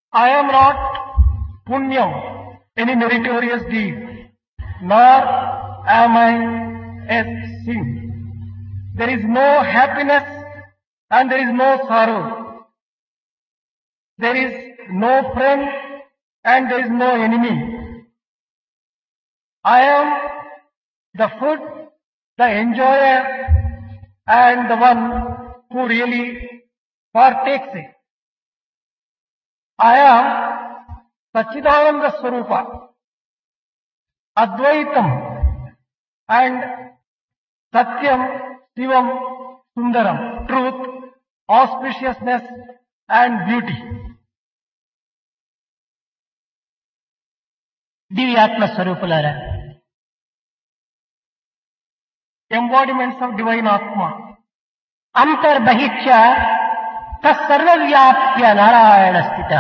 I am not punyam, any meritorious deed, nor am I a sin. There is no happiness and there is no sorrow. There is no friend and there is no enemy. I am the food, the enjoyer, and the one who really partakes it. I am Satchidananda Swarupa, Advaitam, and Satyam, Shivam, Sundaram, truth, auspiciousness, and beauty. దివ్యాత్మ స్వరూపులారా, Embodiments of divine Atma. అంతర్బహిష్య తత్సర్వవ్యాప్య Narayana స్థిత.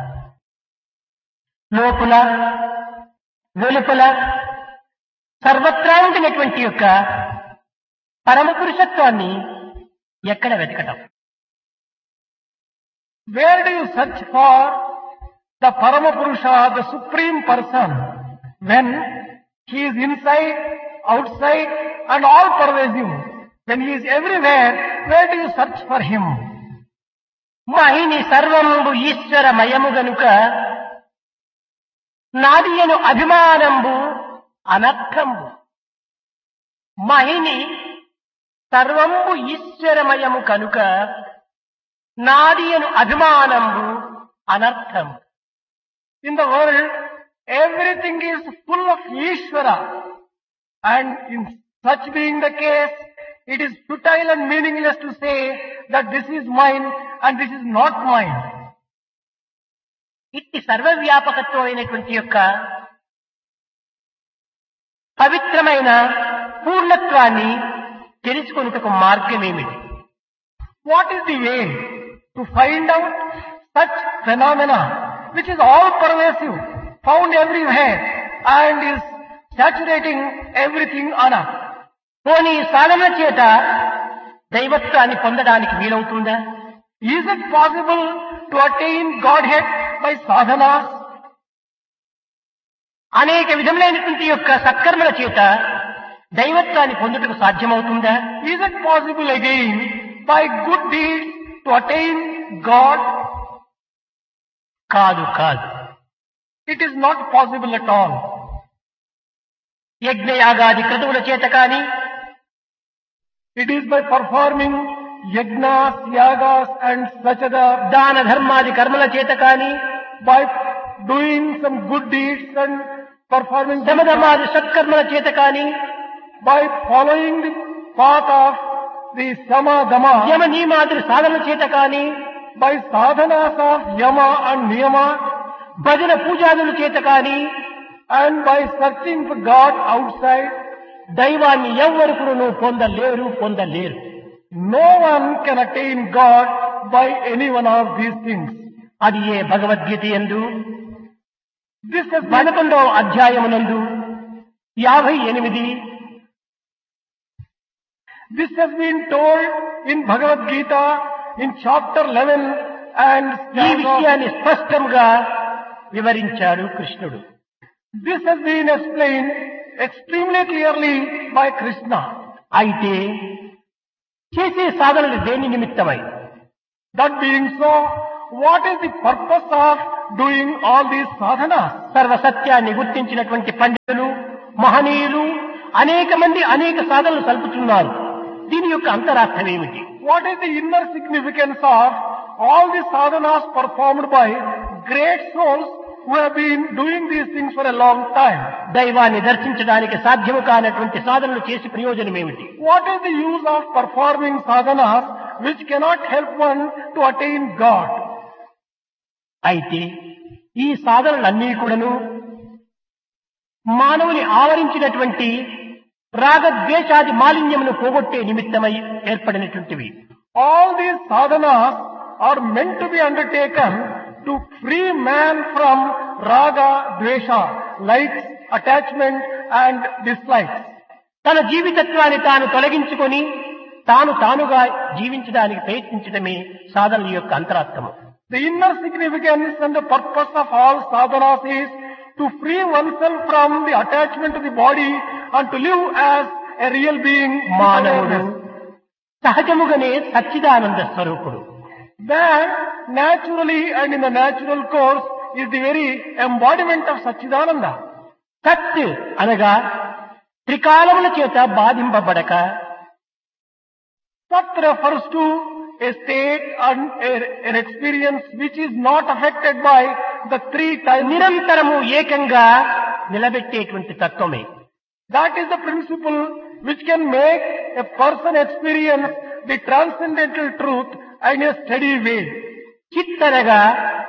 లోపల వెలుపల సర్వత్రా ఉండినటువంటి యొక్క పరమ పురుషత్వాన్ని ఎక్కడ వెతకటం? Where do you search for the Paramapurusha, the Supreme Person, when He is inside, outside, and all pervasive? When He is everywhere, where do you search for Him? మహిని సర్వంబు ఈశ్వరమయము గనుక నాదియను అభిమానంబు అనర్థంబు. మహిని సర్వంబు ఈశ్వరమయము కనుక నాదియను అభిమానంబు అనర్థం. In the world, everything is full of Ishvara, and in such being the case, it is futile and meaningless to say that this is mine and this is not mine. ఇట్టి సర్వవ్యాపకత్వం అయినటువంటి యొక్క పవిత్రమైన పూర్ణత్వాన్ని తెలుసుకొనుటకు మార్గమేమిటి? What is the way to find out such phenomena which is all pervasive, found everywhere, and is saturating everything on earth? పోనీ సాధన చేత దైవత్వాన్ని పొందడానికి వీలవుతుందా? Is it possible to attain Godhead by sadhanas? అనేక విధములైనటువంటి యొక్క సత్కర్మల చేత దైవత్వాన్ని పొందుటకు సాధ్యమవుతుందా? Is it possible again by good deeds to attain God? కాదు కాదు. It is not possible at all. యజ్ఞయాగాది క్రతువుల చేత కానీ, It is by performing yajnas, yagas, and such other, దాన ధర్మాది కర్మల చేత కానీ, by doing some good deeds and performing good deeds, సమధర్మాది సత్కర్మల చేత కానీ, by following the path of the sama dama, యమ నియమాది సాధనల చేత కానీ, by sadhanas of yama and niyama, భజన పూజాదుల చేత కానీ, and by searching for God outside, దైవాన్ని ఎవ్వరుకును పొందలేరు. no one can attain God by any one of these things. అది ఏ భగవద్గీత యందు This has been, 11వ అధ్యాయమునందు 58 this has been told in Bhagavad Gita in chapter 11 and ఈ stanza. విషయాన్ని స్పష్టంగా వివరించాడు కృష్ణుడు. This has been explained extremely clearly by Krishna. అయితే చేసే సాధనలు దేని నిమిత్తమై? That being so, what is the purpose of doing all these sadhanas? సర్వసత్యాన్ని గుర్తించినటువంటి పండితులు, మహనీయులు అనేక మంది అనేక సాధనలు సల్పుతున్నారు. దీని యొక్క అంతరార్థం ఏమిటి? What is the inner significance of all the sadhanas performed by great souls who have been doing these things for a long time? దైవాన్ని దర్శించడానికి సాధ్యము కానటువంటి సాధనలు చేసి ప్రయోజనం ఏమిటి? What is the use of performing sadhanas which cannot help one to attain God? అయితే ఈ సాధనలన్నీ కూడాను మానవుని ఆవరించినటువంటి రాగద్వేషాది మాలిన్యమును పోగొట్టే నిమిత్తమై ఏర్పడినటువంటివి. All these sadhanas are meant to be undertaken to free man from raga, dvesha, likes, attachment and dislikes. తన జీవితత్వాన్ని తాను తొలగించుకొని తానుగా జీవించడానికి ప్రయత్నించడమే సాధనల యొక్క అంతరార్థము. The inner significance and the purpose of all sadhanas is to free oneself from the attachment to the body and to live as a real being. మానవుడు సహజముగానే సచ్చిదానంద స్వరూపుడు. Man, naturally and in the natural course, is the very embodiment of Satchidananda. సత్ అనగా త్రికాలముల చేత బాధింపబడక, Sat refers to a state and an experience which is not affected by the three times. నిరంతరము ఏకంగా నిలబెట్టేటువంటి తత్వమే. That is the principle which can make a person experience the transcendental truth in a steady way. చిత్ అనగా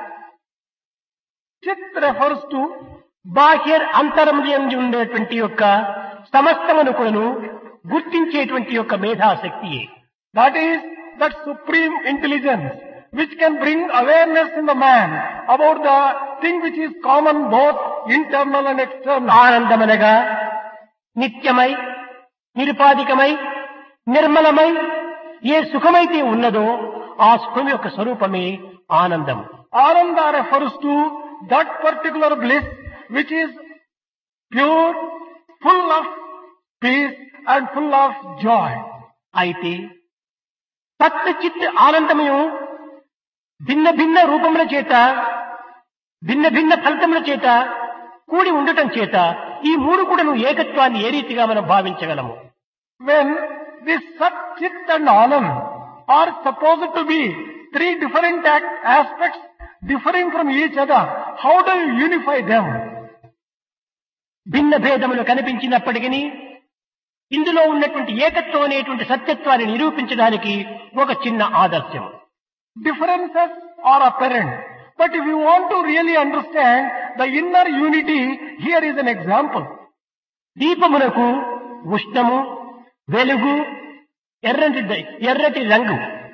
Chit refers to బాహ్య అంతరములందు ఉండేటువంటి యొక్క సమస్తమును కూడాను గుర్తించేటువంటి యొక్క మేధాశక్తియే. that is that supreme intelligence which can bring awareness in the man about the thing which is common both internal and external. ఆనందమనగా నిత్యమై, నిరుపాధికమై, నిర్మలమై ఏ సుఖమైతే ఉన్నదో ఆ సుఖం యొక్క స్వరూపమే ఆనందం. Ananda refers to that particular bliss which is pure, full of peace and full of joy. అయితే సత్ చిత్ ఆనందము భిన్న భిన్న రూపముల చేత, భిన్న భిన్న ఫలితముల చేత కూడి ఉండటం చేత ఈ మూడు కూడాను ఏకత్వాన్ని ఏ రీతిగా మనం భావించగలము? When this Sat, Chit and Anand are supposed to be three different aspects differing from each other, how do you unify them? భిన్న భేదములు కనిపించినప్పటికీ ఇందులో ఉన్నటువంటి ఏకత్వం అనేటువంటి సత్యత్వాన్ని నిరూపించడానికి ఒక చిన్న ఆదర్శం. Differences are apparent, but if you want to really understand the inner unity, here is an example. దీపమునకు ఉష్ణము, వెలుగు, ఎర్రటి రంగు.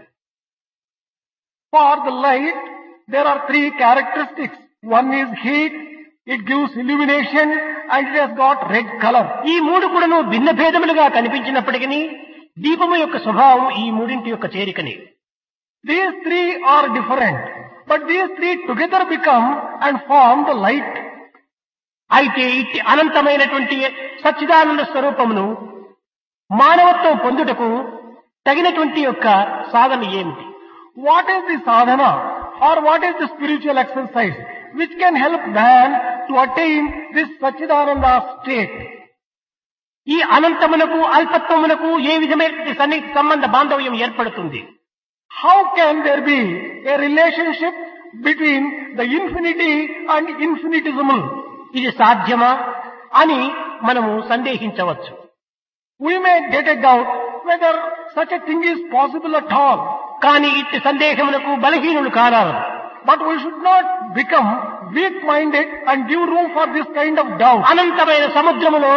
For the light, there are three characteristics. One is heat, it gives illumination, and it has got red color. ఈ మూడు కూడాను భిన్న భేదములుగా కనిపించినప్పటికీ దీపము యొక్క స్వభావం ఈ మూడింటి యొక్క చేరికనే. These three are different, but these three together become and form the light. అయితే ఇట్టి అనంతమైనటువంటి సచ్చిదానంద స్వరూపమును మానవత్వం పొందుటకు తగినటువంటి యొక్క సాధన ఏమిటి? What is the sadhana or what is the spiritual exercise which can help man to attain this Satchidananda state? ఈ అనంతమునకు అల్పత్వమునకు ఏ విధమైన సన్నిహిత సంబంధ బాంధవ్యం ఏర్పడుతుంది? How can there be a relationship between the infinity and infinitesimal? ఇది సాధ్యమా అని మనము సందేహించవచ్చు. We may get a doubt whether such a thing is possible at all. కానీ ఇట్టి సందేహములకు బలహీనులు కారారు. But we should not become weak-minded and give room for this kind of doubt. అనంతమైన సముద్రములో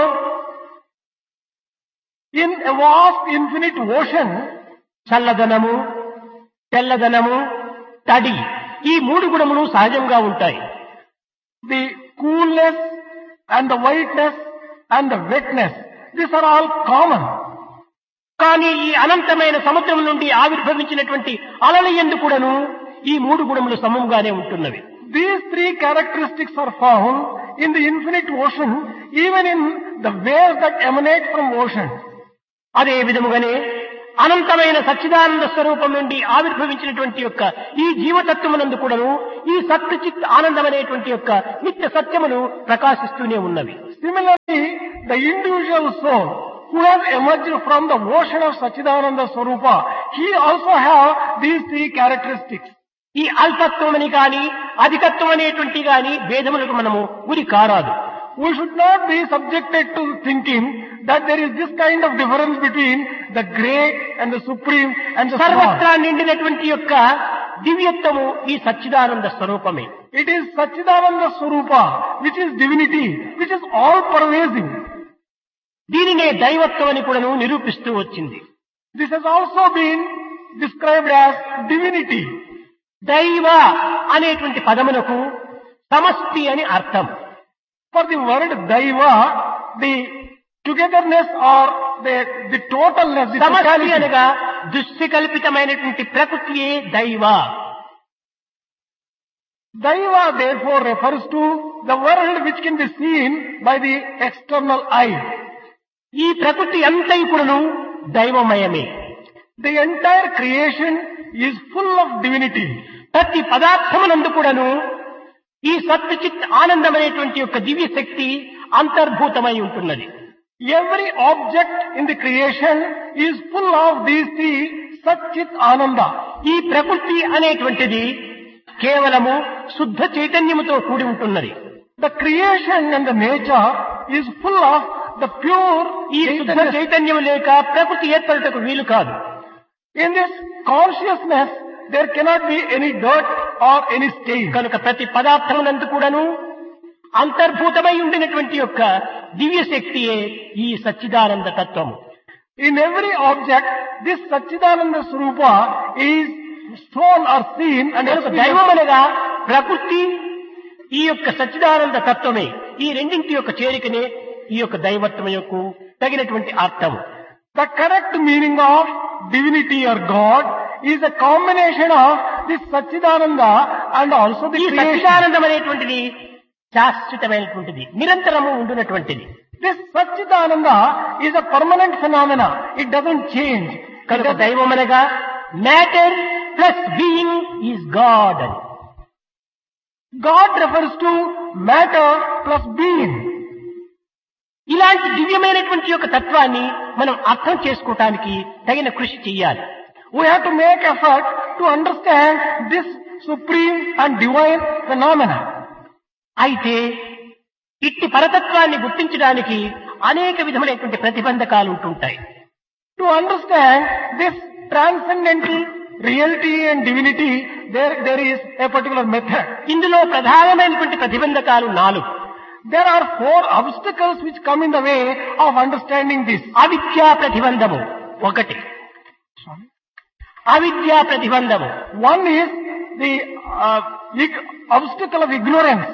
In a vast infinite ocean, చల్లదనము, తెల్లదనము, తడి ఈ మూడు గుణములు సహజంగా ఉంటాయి. the coolness and the whiteness and the wetness, these are all common. కానీ ఈ అనంతమైన సముద్రం నుండి ఆవిర్భవించినటువంటి అలల యందు కూడాను ఈ మూడు గుణములు సమంగానే ఉంటున్నవి. These three characteristics are found in the infinite ocean, even in the waves that emanate from ocean. అదే విధముగానే అనంతమైన సచ్చిదానంద స్వరూపం నుండి ఆవిర్భవించినటువంటి యొక్క ఈ జీవతత్వమునందు కూడాను ఈ సత్ చిత్ ఆనందం అనేటువంటి యొక్క నిత్య సత్యములు ప్రకాశిస్తూనే ఉన్నవి. Similarly, the individual soul who has emerged from the ocean of Satchidananda Swarupa, he also have these three characteristics. ఈ అల్పత్వమని కాని అధికత్వం అనేటువంటి గాని భేదములకు మనము గురి కారాదు. We should not be subjected to thinking that there is this kind of difference between the great and the supreme and the small. సర్వత్రా నిండినటువంటి యొక్క దివ్యత్వము ఈ సచ్చిదానంద స్వరూపమే. It is Satchidananda Swarupa, which is divinity, which is all pervasive. దీనినే దైవత్వం అని కూడాను నిరూపిస్తూ వచ్చింది. This has also been described as divinity. దైవ అనేటువంటి పదమునకు సమష్టి అని అర్థం. For the word Daiva, the togetherness or the totalness, the సమష్టి totality. అనగా దృశ్యకల్పితమైనటువంటి ప్రకృతియే దైవ. Daiva therefore refers to the world which can be seen by the external eye. ఈ ప్రకృతి అంతైపుడును దైవమయమే. The entire creation is full of divinity. ప్రతి పదార్థమునందు కూడాను ఈ సత్చిత్ ఆనందమైనటువంటి యొక్క దివ్య శక్తి అంతర్భూతమై ఉంటున్నది. Every object in the creation is full of these three Satchit Ananda. ఈ ప్రకృతి అనేటువంటిది కేవలము శుద్ధ చైతన్యముతో కూడి ఉంటున్నది. The creation and the nature is full of the pure ఈ శుద్ధ చైతన్యం లేక ప్రకృతి ఏర్పడటకు వీలు కాదు. In this consciousness there cannot be any dirt or any stain. కనుక ప్రతి పదార్థమునందు కూడాను అంతర్భూతమై ఉండినటువంటి యొక్క దివ్య శక్తియే ఈ సచ్చిదానంద తత్వము. In every object this Satchidananda Swarupa is shown or seen and దైవం అనగా ప్రకృతి ఈ యొక్క సచ్చిదానంద తత్వమే. ఈ రెండింటి యొక్క చేరికనే ఈ యొక్క దైవత్వం యొక్క తగినటువంటి అర్థము. The correct meaning of divinity or God is a combination of this Satchidananda and also the ఈ creation. సచ్చిదానందం అనేటువంటిది శాశ్వతమైనటువంటిది, నిరంతరము ఉండునటువంటిది. This Satchidananda is a permanent phenomena. It doesn't change. కనుక దైవం అనగా matter plus being is God అని. God refers to matter plus being. ఇలాంటి దివ్యమైనటువంటి యొక్క తత్వాన్ని మనం అర్థం చేసుకోవటానికి తగిన కృషి చెయ్యాలి. We have to make effort to understand this supreme and divine phenomena. అయితే ఇట్టి పరతత్వాన్ని గుర్తించడానికి అనేక విధమైనటువంటి ప్రతిబంధకాలు ఉంటుంటాయి. To understand this transcendental reality and divinity, there is a particular method. ఇందులో ప్రధానమైనటువంటి ప్రతిబంధకాలు 4. There are 4 obstacles which come in the way of understanding this. అవిద్యా ప్రతిబంధము 1. అవిద్యా ప్రతిబంధము. One is the obstacle of ignorance.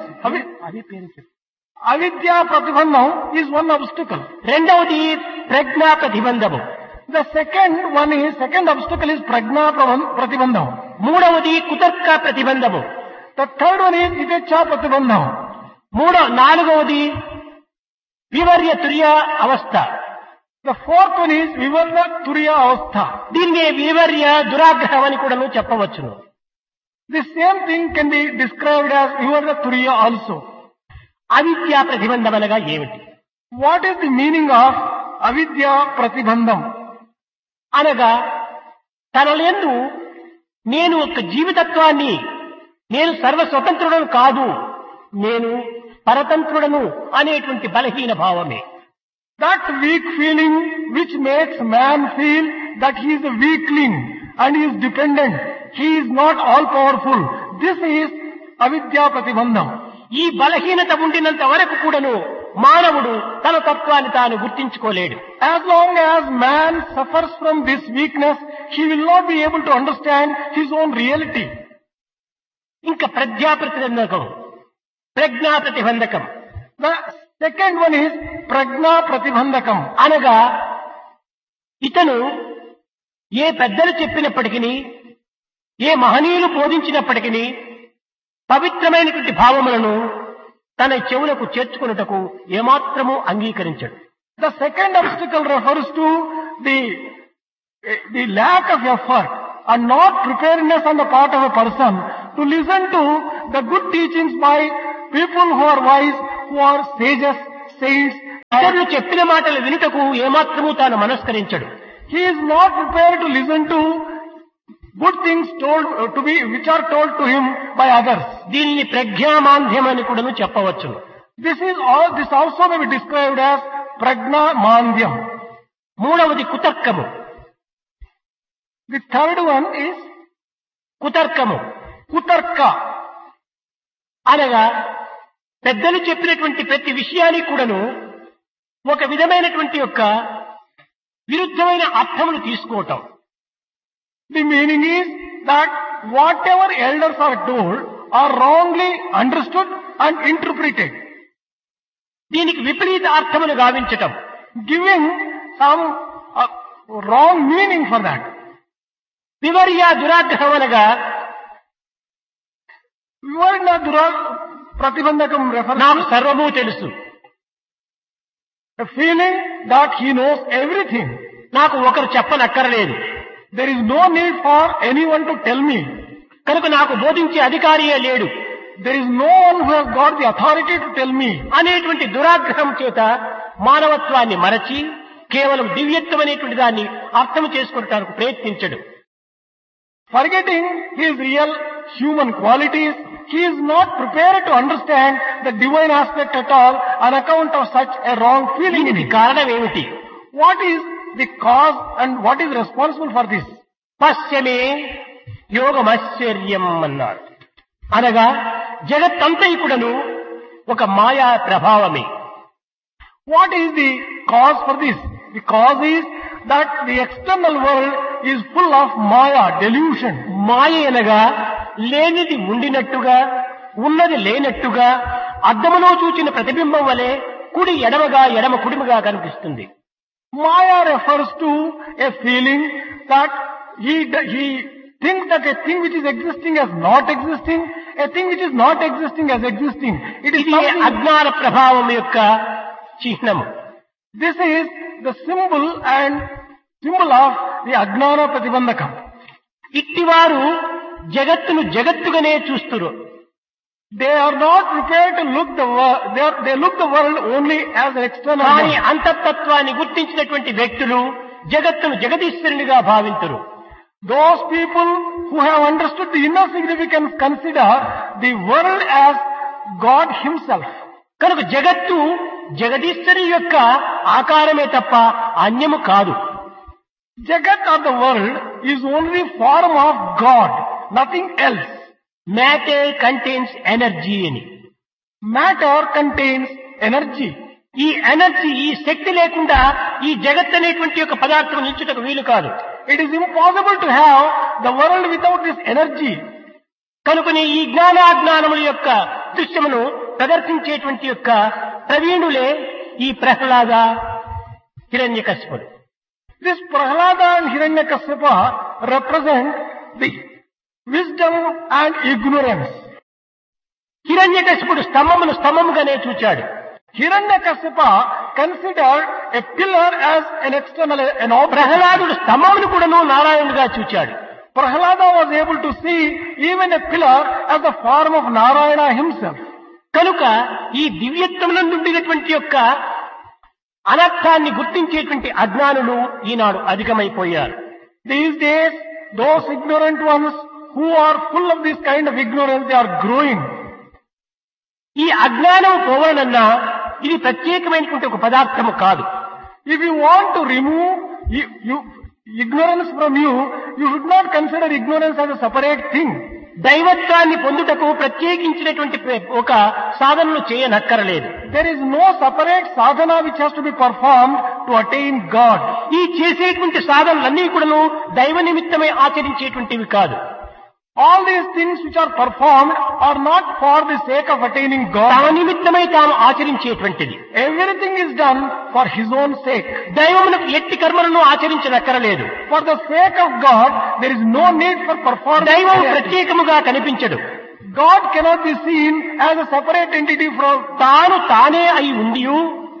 Avidya pratibandham is one obstacle. రెండవది ప్రజ్ఞా ప్రతిబంధము. The second obstacle is prajna pratibandham. మూడవది కుతర్క ప్రతిబంధము. The third one is itecha pratibandham. నాలుగవది వివర్య తుర్య అవస్థ. The fourth one is vivarya turiya avastha. దీన్ని వివర్య దురాగ్రహం అని కూడా చెప్పవచ్చును. The same thing can be described as vivarya turiya also. అవిద్యా ప్రతిబంధం అనగా ఏమిటి? What is the meaning of avidya pratibandham? అనగా తనలందు నేను ఒక జీవితత్వాన్ని, నేను సర్వస్వతంత్రుడను కాదు, నేను పరతంత్రుడను అనేటువంటి బలహీన భావమే. That weak feeling which makes man feel that he is a weakling and he is dependent, he is not all powerful. This is avidya pratibandham. ఈ బలహీనత ఉండినంత వరకు కూడాను మానవుడు తన తత్వాన్ని తాను గుర్తించుకోలేడు. As long as man suffers from this weakness, he will not be able to understand his own reality. ఇంకా ప్రజ్ఞా ప్రతిబంధకం. The second one is prajna pratibandhakam. అనగా ఇతను ఏ పెద్దలు చెప్పినప్పటికీ, ఏ మహనీయులు బోధించినప్పటికీ పవిత్రమైనటువంటి భావములను తన చెవులకు చేర్చుకున్నటకు ఏమాత్రము అంగీకరించడు. The second obstacle refers to the lack of effort and not preparedness on the part of a person to listen to the good teachings by people who are wise, who are sages, saints. ఇతరులు చెప్పిన మాటలు వినుటకు ఏమాత్రము తాను మనస్కరించడు. He is not prepared to listen to good things which are told to him by others. దీనిని ప్రజ్ఞామాంద్యం అని కూడా చెప్పవచ్చును. This also may be described as prajna mandhyam. మూడవది కుతర్కము. The third one is కుతర్కము. kutarka. అనగా పెద్దలు చెప్పినటువంటి ప్రతి విషయానికి కూడాను ఒక విధమైనటువంటి యొక్క విరుద్ధమైన అర్థమును తీసుకోవటం. The meaning is that whatever elders are told are wrongly understood and interpreted. దీనికి విపరీత అర్థమును గావించటం. Giving some wrong meaning for that. వివర్య దురాగ్రహం అనగా Word Nadura Pratibandhakam refers నాకు to సర్వము తెలుసు, a feeling that he knows everything. నాకు ఒకరు చెప్పనక్కరలేదు, There is no need for anyone to tell me. కనుక నాకు బోధించే అధికారియే లేడు There is no one who has got the authority to tell me. అనేటువంటి దురాగ్రహం చేత మానవత్వాన్ని మరచి కేవలం దివ్యత్వం అనేటువంటి దాన్ని అర్థం చేసుకోవడానికి ప్రయత్నించడు. Forgetting his real human qualities, he is not prepared to understand the divine aspect at all on account of such a wrong feeling in దీనికి it. కారణం ఏమిటి? What is the cause and what is responsible for this? పశ్యమే యోగమాశ్చర్యం అన్నారు. అనగా జగత్తంతైకుడను ఒక మాయా ప్రభావమే. What is the cause for this? The cause is that the external world is full of Maya, delusion. మాయ అనగా లేనిది ఉండినట్టుగా, ఉన్నది లేనట్టుగా, అద్దములో చూచిన ప్రతిబింబం వలె కుడి ఎడమగా ఎడమ కుడిమగా కనిపిస్తుంది. Maya refers to a feeling that he thinks that a thing which is existing as not existing, a thing which is not existing as existing. It is ఇది something, అజ్ఞాన ప్రభావం యొక్క చిహ్నము. this is the symbol of the Ajnana Pratibandhakam. ఇట్టివారు జగత్తును జగత్తుగానే చూస్తురు. They are not prepared to look the world, they look the world only as an external కానీ world. అంతఃతత్వాన్ని గుర్తించినటువంటి వ్యక్తులు జగత్తును జగదీశ్వరునిగా భావింతురు. Those people who have understood the inner significance consider the world as God himself. కనుక జగత్తు జగదీశ్వరి యొక్క ఆకారమే తప్ప అన్యము కాదు. Jagat or the world is only form of God, nothing else. Matter contains energy అని. Matter contains energy. ఈ energy, ఈ శక్తి లేకుండా ఈ జగత్ అనేటువంటి యొక్క పదార్థం నిల్చుటకు వీలు కాదు. It is impossible to have the world without this energy. కనుకనే ఈ జ్ఞానాజ్ఞానముల యొక్క దృశ్యమును ప్రదర్శించేటువంటి యొక్క ప్రవీణులే ఈ ప్రహ్లాద, హిరణ్యకశిపుడు. This Prahlada and Hiranyakashipa represent the wisdom and ignorance. హిరణ్యకశిపుడు స్తంభమును స్తంభముగానే చూచాడు. Hiranyakashipa considered a pillar as an external, an object. ప్రహ్లాదుడు స్తంభమును కూడాను నారాయణుడిగా చూచాడు. Prahlada was able to see even a pillar as the form of Narayana himself. కనుక ఈ దివ్యత్వముల నుండినటువంటి యొక్క అనర్థాన్ని గుర్తించేటువంటి అజ్ఞానులు ఈనాడు అధికమైపోయారు. These days, those ignorant ones who are full of this kind of ignorance, they are growing. ఈ అజ్ఞానం పోవాలన్నా ఇది ప్రత్యేకమైనటువంటి ఒక పదార్థము కాదు. If you want to remove ignorance from you, you should not consider ignorance as a separate thing. దైవత్వాన్ని పొందుటకు ప్రత్యేకించినటువంటి ఒక సాధనలు చేయనక్కరలేదు. There is no separate sadhana which has to be performed to attain God. ఈ చేసేటువంటి సాధనలన్నీ కూడాను దైవ నిమిత్తమై ఆచరించేటువంటివి కాదు. All these things which are performed are not for the sake of attaining తమ God. నిమిత్తమై తాను ఆచరించేటువంటిది. Everything is done for His own sake. దైవమునకు ఎట్టి కర్మలను ఆచరించనక్కరలేదు. For the sake of God, there is no need for performing. దైవం ప్రత్యేకముగా కనిపించడు. God cannot be seen as a separate entity from. తాను తానే అయి ఉండియు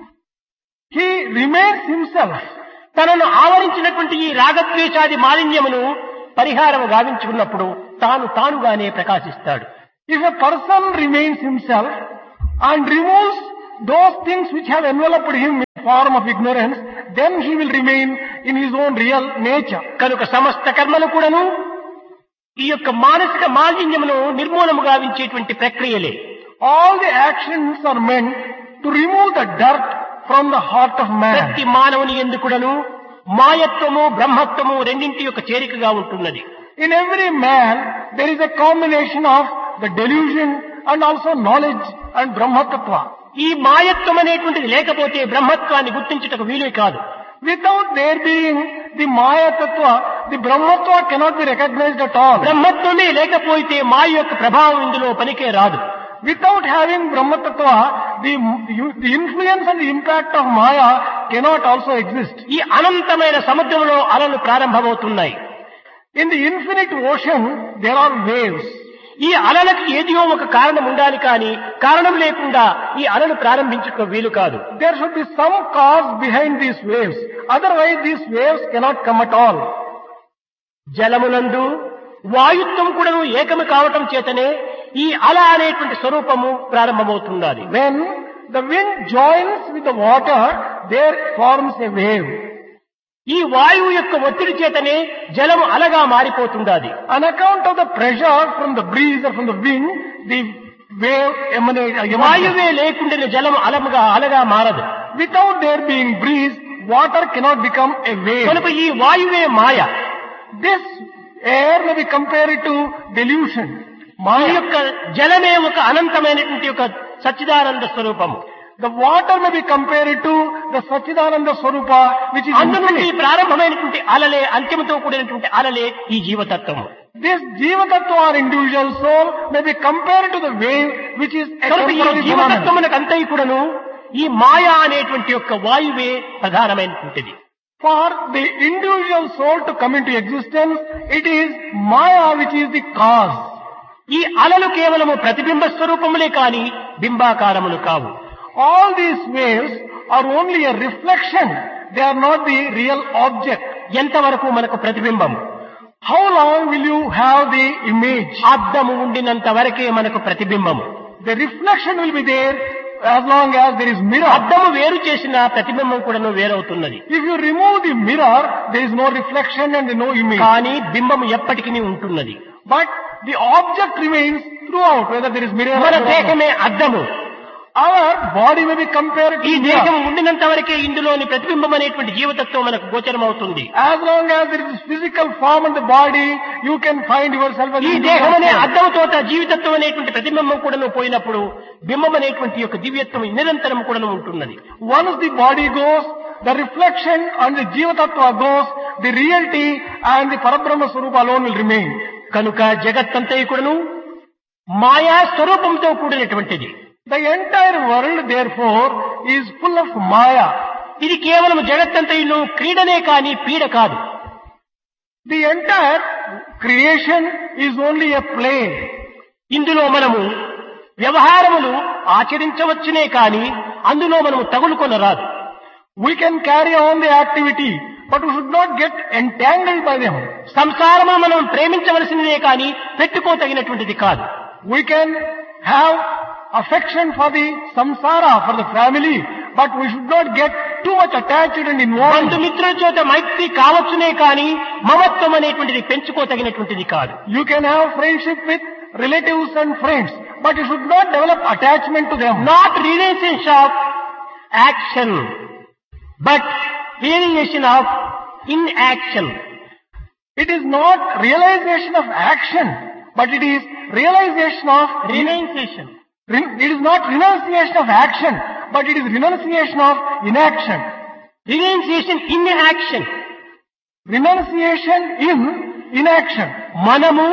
He remains Himself. తనను ఆవరించినటువంటి ఈ రాగద్వేషాది మాలిన్యమును పరిహారం గావించుకున్నప్పుడు తాను తానుగానే ప్రకాశిస్తాడు. If a person remains himself and removes those things which have enveloped him in form of ignorance, then he will remain in his own real nature. కనుక సమస్త కర్మలు కూడాను ఈ యొక్క మానసిక మాలిన్యమును నిర్మూలము గావించేటువంటి ప్రక్రియలే. All the actions are meant to remove the dirt from the heart of man. ప్రతి మానవుని ఎందుకుడను మాయత్వము బ్రహ్మత్వము రెండింటి యొక్క చేరికగా ఉంటున్నది. In every man, there is a combination of the delusion and also knowledge and Brahmatattva. ఈ మాయత్వం అనేటువంటిది లేకపోతే బ్రహ్మత్వాన్ని గుర్తించుటకు వీలే కాదు. Without there being the Maya Tattva, the Brahmatattva cannot be recognized at all. బ్రహ్మత్వమే లేకపోతే మాయ యొక్క ప్రభావం ఇందులో పనికే రాదు. Without having Brahmatattva, the influence and the impact of Maya cannot also exist. ఈ అనంతమైన సముద్రంలో అలలు ప్రారంభమవుతున్నాయి. In the infinite ocean, there are waves. ఈ అలలకు ఏదియో ఒక కారణం ఉండాలి కానీ కారణం లేకుండా ఈ అలలు ప్రారంభించుకో వీలు కాదు. There should be some cause behind these waves. Otherwise these waves cannot come at all. జలమునందు వాయుత్వం కూడాను ఏకము కావటం చేతనే ఈ అల అనేటువంటి స్వరూపము ప్రారంభమవుతున్నది. When the wind joins with the water, there forms a wave. ఈ వాయువు యొక్క ఒత్తిడి చేతనే జలము అలగా మారిపోతున్నది. On account of the pressure from the breeze or from the wind, the wave emanates. వాయువే లేకుండా జలము అలగా మారదు. Without there being breeze, water cannot become a wave. కనుక ఈ వాయువే మాయ. This air may be compared to delusion. ఈ యొక్క జలమే ఒక అనంతమైనటువంటి ఒక సచ్చిదానంద స్వరూపము. The water may be compared to the Satchidananda Swarupa, which is అందులో infinite. ప్రారంభమైనటువంటి అలలే అంత్యముతో కూడినటువంటి అలలే ఈ జీవతత్వము. This Jiva Tattva or individual soul may be compared to the wave, which is a కనుక ఈ temporary phenomenon. జీవతత్వమునకు అంతయు కూడాను ఈ మాయ అనేటువంటి యొక్క వాయువే ప్రధానమైనటువంటిది. For the individual soul to come into existence, it is Maya which is the cause. ఈ అలలు కేవలము ప్రతిబింబ స్వరూపములే కాని బింబాకారములు కావు. All these waves are only a reflection. They are not the real object. ఎంతవరకు మనకు ప్రతిబింబము? How long will you have the image? అద్దము ఉండినంత వరకే మనకు ప్రతిబింబము. The reflection will be there as long as there is mirror. అద్దము వేరు చేసిన ప్రతిబింబం కూడా వేరవుతున్నది. If you remove the mirror, there is no reflection and no image. కానీ బింబము ఎప్పటికీ ఉంటున్నది. But the object remains throughout, whether there is mirror మన or not. దేహమే అద్దము. Our body may be compared to ఈ mirror. దేహం ఉండినంత వరకే ఇందులోని ప్రతిబింబం అనేటువంటి జీవతత్వం మనకు గోచరం అవుతుంది. As long as there is physical form in the body, you can find yourself as ఈ individual దేహం అనే soul. అద్దముతో జీవితత్వం అనేటువంటి ప్రతిబింబం కూడా పోయినప్పుడు బింబం అనేటువంటి యొక్క దివ్యత్వం నిరంతరం కూడా ఉంటున్నది. Once the body goes, the reflection and the Jiva Tattva goes, the reality and the Parabrahma Swarupa alone will remain. కనుక జగత్తంతయు కూడాను మాయా స్వరూపంతో కూడినటువంటిది. The entire world, therefore, is full of Maya. ఇది కేవలం జగత్తంతయును క్రీడనే కాని పీడ కాదు. The entire creation is only a play. ఇందులో మనము వ్యవహారములు ఆచరించవచ్చునే కాని అందులో మనము తగులుకొనరాదు. We can carry on the activity, but we should not get entangled by them. సంసారమును మనం ప్రేమించవలసినదే కాని పెట్టుకోతగినటువంటిది కాదు. We can have affection for the samsara, for the family, but we should not get too much attached and involved. బంధుమిత్రుల చేత మైత్రి కావచ్చునే కాని మమత్వం అనేటువంటిది పెంచుకోతగినటువంటిది కాదు. You can have friendship with relatives and friends, but you should not develop attachment to them. Not relations of action but realisation of in action. It is not realization of action, but it is realization of renunciation. It is not renunciation of action, but it is renunciation of inaction. Renunciation in action. Renunciation in inaction. మనము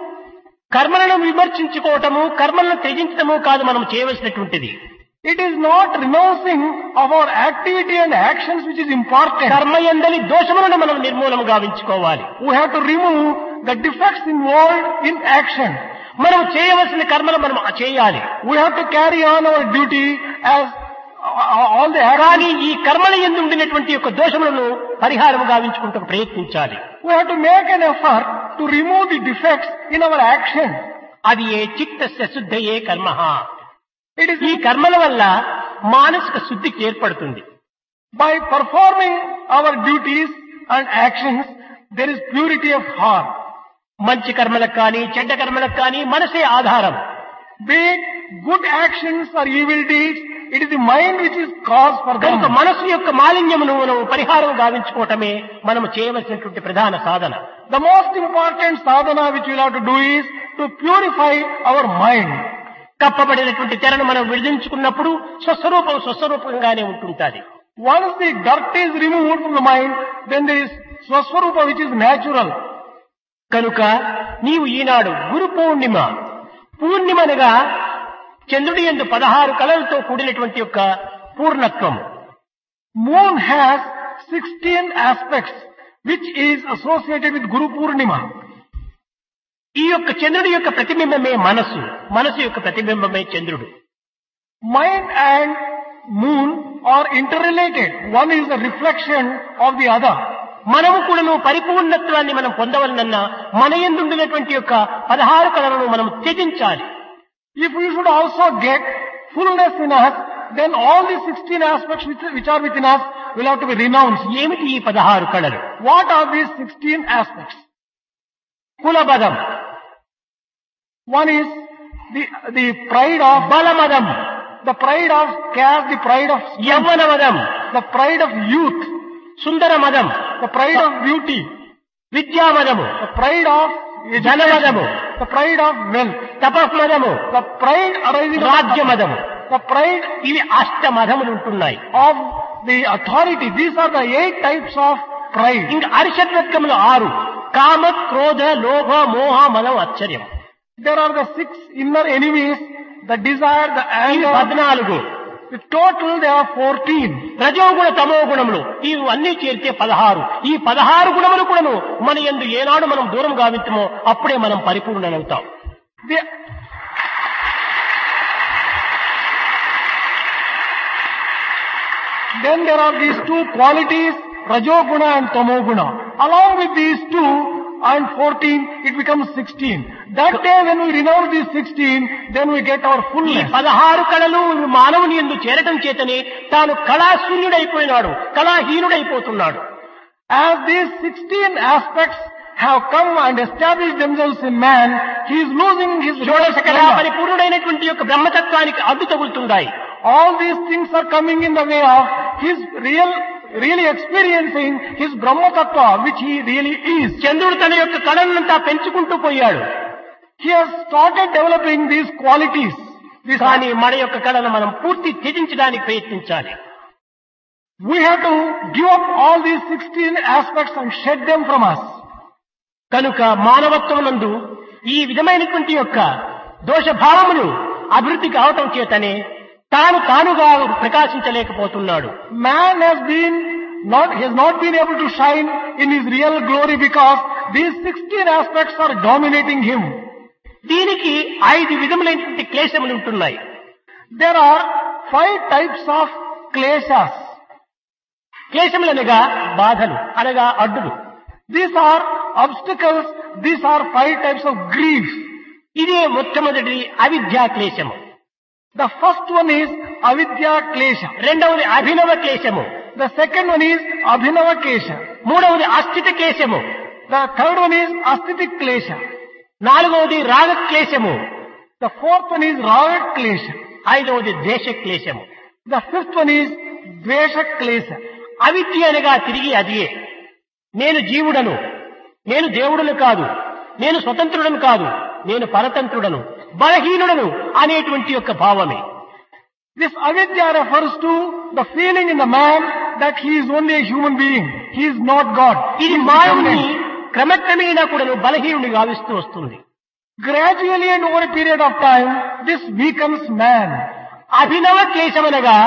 కర్మలను విమర్శించుకోవటము కర్మలను త్యజించటము కాదు మనం చేయవలసినటువంటిది. It is not renouncing of our activity and actions which is important. కర్మయందలి దోషములను మనం నిర్మూలన గావించుకోవాలి. We have to remove the defects involved in action. మనం చేయవలసిన కర్మలు మనం చేయాలి. We have to carry on our duty as all the కానీ actions. ఈ కర్మల యందు ఉండినటువంటి యొక్క దోషములను పరిహారం గావించుకుంటూ ప్రయత్నించాలి. We have to make an effort to remove the defects in our action. అది ఏ చిత్తస్య శుద్ధయే కర్మః. It is ఈ కర్మల వల్ల మానసిక శుద్ధికి ఏర్పడుతుంది. by performing our duties and actions, there is purity of heart. మంచి కర్మలకు కానీ చెడ్డ కర్మలకు కానీ మనసే ఆధారం. Be it good actions or evil deeds, it is the mind which is cause for them. కనుక మనసు యొక్క మాలిన్యమును మనం పరిహారం గావించుకోవటమే మనం చేయవలసినటువంటి ప్రధాన సాధన. The most important sadhana which we have to do is to purify our mind. కప్పబడినటువంటి తెరను మనం విడిదించుకున్నప్పుడు స్వస్వరూపంగానే ఉంటుంటాది. Once the dirt is removed from the mind, then there is Swaswarupa which is natural. కనుక నీవు ఈనాడు గురు పూర్ణిమనగా చంద్రుడి యందు 16 కళలతో కూడినటువంటి యొక్క పూర్ణత్వం. Moon has 16 aspects which is associated with Guru Purnima. ఈ యొక్క చంద్రుడి యొక్క ప్రతిబింబమే మనస్సు, మనస్సు యొక్క ప్రతిబింబమే చంద్రుడు. Mind and moon are interrelated. One is a reflection of the other. మనము కూడాను పరిపూర్ణత్వాన్ని మనం పొందవలనన్నా మన యందు ఉండినటువంటి యొక్క 16 కళలను మనం త్యజించాలి. If we should also get fullness in us, then all the 16 aspects which are within us will have to be renounced. ఏమిటి ఈ 16 కళలు? What are these 16 aspects? కులబదం, One is the pride of బలమదం, the pride of caste, the pride of strength, యవ్వనమదం, the pride of youth, సుందరమదం, the pride of beauty, విద్యామదము, the pride of ధనమదము, the pride of wealth, తపస్మదము, the pride arising రాజ్యమదము. the pride ఇవి అష్టమదములు ఉంటున్నాయి. of the authority. These are the 8 types of pride. ఇంకా అరిషద్వర్గములు 6: కామ, క్రోధ, లోభ, మోహ, మదం, ఆశ్చర్యం. There are the 6 inner enemies, the desire, the ఇవి anger. 14. In total there are 14. రజోగుణ తమో గుణములు ఇవి అన్ని చేరితే 16. ఈ 16 గుణములు కూడాను మన యందు ఏనాడు మనం దూరం గావించమో అప్పుడే మనం పరిపూర్ణమవుతాం. Then there are these 2 qualities, Rajoguna and Tamoguna. Along with these 2 and 14, it becomes 16. That day when we renounce these 16, then we get our ఈ fullness. 16 కళలు మానవుని యందు చేరటం చేతనే తాను కళాశూన్యుడైపోయినాడు, కళాహీనుడైపోతున్నాడు. As these 16 aspects have come and established themselves in man, he is losing his real షోడశ కళా splendor. పరిపూర్ణుడైనటువంటి యొక్క బ్రహ్మతత్వానికి అడ్డు తగులుతున్నాయి. All these things are coming in the way of his really experiencing his Brahma Tattva, which he really is. చంద్రుడు తన యొక్క కళనంతా పెంచుకుంటూ పోయాడు. He has started developing these qualities. కానీ మన యొక్క కళను మనం పూర్తి త్యజించడానికి ప్రయత్నించాలి. We have to give up all these 16 aspects and shed them from us. కనుక మానవత్వమునందు ఈ విధమైనటువంటి యొక్క దోషభావములు అభివృద్ధి కావటం చేతనే తానుగా ప్రకాశించలేకపోతున్నాడు. Man has not been able to shine in his real glory because these 16 aspects are dominating him. దీనికి 5 విధములైనటువంటి క్లేశములు ఉంటున్నాయి. There are 5 types of kleshas. క్లేశములనగా బాధలు, అనగా అడ్డులు. These are obstacles. These are 5 types of grief. ఇదే మొట్టమొదటి అవిద్యా క్లేశము. The first one is avidya klesha. రెండవది అభినవ క్లేశము. The second one is abhinava klesha. మూడవది అస్థిత క్లేశము. The third one is astitik klesha. నాలుగవది రాగ క్లేశము. The fourth one is raga klesha. ఐదవది ద్వేష క్లేశము. The fifth one is dvesha klesha. అవిద్య అనగా తిరిగి అదియే. నేను జీవుడను, నేను దేవుడను కాదు, నేను స్వతంత్రుడను కాదు, నేను పరతంత్రుడను, బలహీనుడను అనేటువంటి యొక్క భావమే. This avidya refers to the feeling in the man that he is only a human being. He is not God. ఇది మానవుని క్రమక్రమేణా కూడాను బలహీనుని గావిస్తూ వస్తుంది. Gradually and over a period of time, this weakens man. అభినవ క్లేశమనగా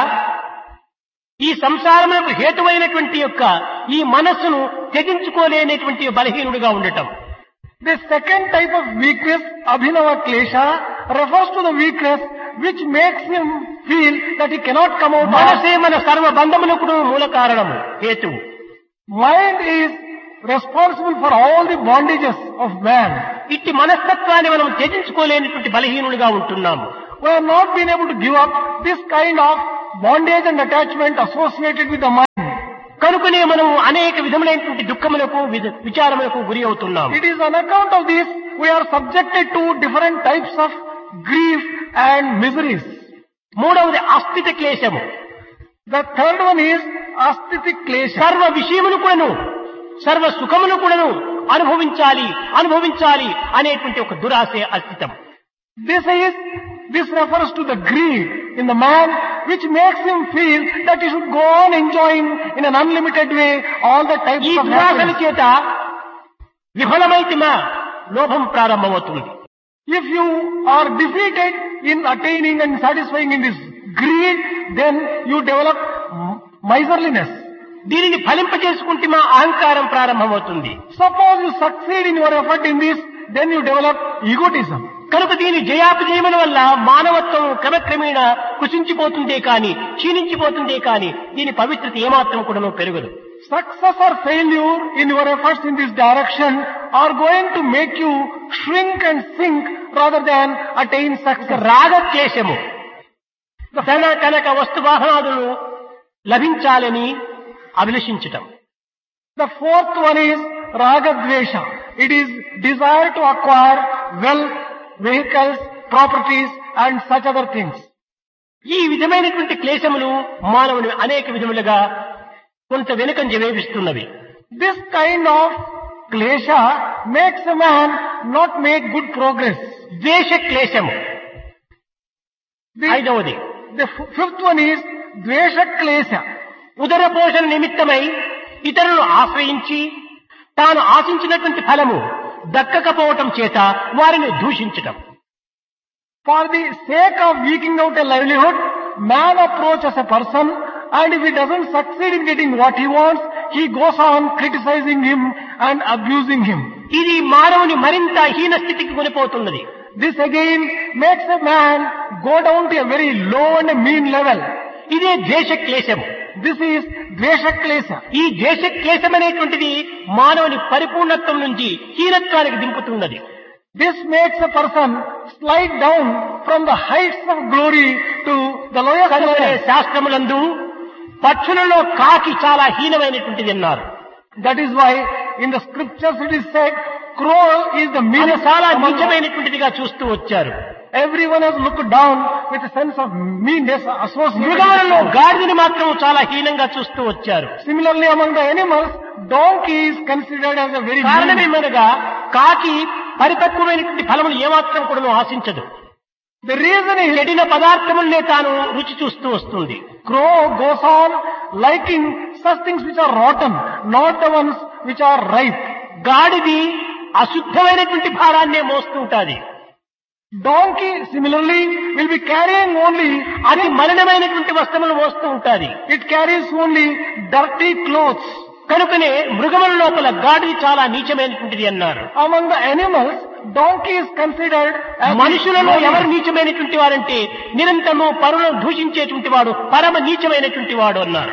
ఈ సంసారములకు హేతువైనటువంటి యొక్క ఈ మనస్సును త్యజించుకోలేనటువంటి బలహీనుడిగా ఉండటం. The second type of weakness, abhinava klesha, refers to the weakness which makes him feel that he cannot come out. మనసే మన సర్వ బంధములకు మూల కారణము, హేతువు. Mind is responsible for all the bondages of man. ఇట్టి మనస్తత్వాన్ని మనం త్యజించుకోలేనటువంటి బలహీనుడిగా ఉంటున్నాము. We have not been able to give up this kind of bondage and attachment associated with the mind. కనుకనే మనం అనేక విధములైనటువంటి దుఃఖములకు విచారములకు గురి అవుతున్నాము. It is on account of this we are subjected to different types of grief and miseries. మూడవది అస్థిత క్లేశము. The third one is astitik klesha. సర్వ విషయమును కూడాను, సర్వ సుఖమును కూడాను అనుభవించాలి అనేటువంటి ఒక దురాశే అస్థితం. This refers to the greed in the man which makes him feel that he should go on enjoying in an unlimited way all the types ఈ of దురాశల happiness. చేత విఫలమైతిమా లోభం ప్రారంభమవుతుంది. If you are defeated in attaining and satisfying in this greed, then you develop miserliness. దీనిని ఫలింపజేసుకుంటే మా అహంకారం ప్రారంభమవుతుంది. Suppose you succeed in your effort in this, then you develop egotism. కనుక దీని జయాపజయముల వల్ల మానవత్వం క్రమక్రమేణా కుసించిపోతుందే కాని క్షీణించిపోతుందే కాని దీని పవిత్రత ఏమాత్రం కూడా పెరగదు. Success or failure in your efforts in this direction are going to make you shrink and sink rather than attain success. రాగద్వేషము ధన కనక వస్తు వాహనాదులు లభించాలని అభిలషించటం. The fourth one is ragadvesha. It is desire to acquire wealth, vehicles, properties and such other things. ఈ విధమైనటువంటి క్లేశములు మానవుని అనేక విధములుగా కొంత వెనుకంజ వేపిస్తున్నవి. This kind of klesha makes a man not make good progress. ద్వేష క్లేశము ఐదవది. The fifth one is dvesha klesha. ఉదర పోషణ నిమిత్తమై ఇతరులను ఆశ్రయించి తాను ఆశించినటువంటి ఫలము దక్కకపోవటం చేత వారిని దూషించటం. For the sake of eking out a livelihood, man approaches a person, and if he doesn't succeed in getting what he wants, he goes on criticizing him and abusing him. ఇది మానవుని మరింత హీన స్థితికి కొనిపోతున్నది. This again makes a man go down to a very low and a mean level. ఇదే ద్వేష క్లేశము. This is dvesha klesha. ఈ ద్వేష క్లేశం అనేటువంటిది మానవుని పరిపూర్ణత్వం నుంచి హీనత్వానికి దింపుతున్నది. This makes a person slide down from the heights of glory to the lowest level. శాస్త్రములందు పక్షులలో కాకి చాలా హీనమైనటువంటిది అన్నారు. That is why in the scriptures it is said, crow is the meanest. చాలా నీచమైనటువంటిదిగా చూస్తూ వచ్చారు. Everyone has looked down with a sense of meanness associated. మృగాలలో గాడిదని మాత్రం చాలా హీనంగా చూస్తూ వచ్చారు. Similarly, among the animals, donkey is considered as a very కారణమేమనగా కాకి పరిపక్వమైనటువంటి ఫలములు ఏమాత్రం కూడా ఆశించదు. The reason is చెడిన పదార్థములనే తాను రుచి చూస్తూ వస్తుంది. crow goes on liking such things which are rotten, not the ones which are ripe. గాడిది అశుద్ధమైనటువంటి భారాన్నే మోస్తూ ఉంటాది. Donkey similarly will be carrying only అది మలినమైనటువంటి వస్తువులు మోస్తూ ఉంటాది. It carries only dirty clothes. కనుకనే మృగముల లోపల గాడిది చాలా నీచమైనటువంటిది అన్నారు. Among the animals, donkey is considered as మనుషులలో ఎవరు నీచమైనటువంటి వారంటే నిరంతరము పరులను దూషించేటువంటి వాడు పరమ నీచమైనటువంటి వాడు అన్నారు.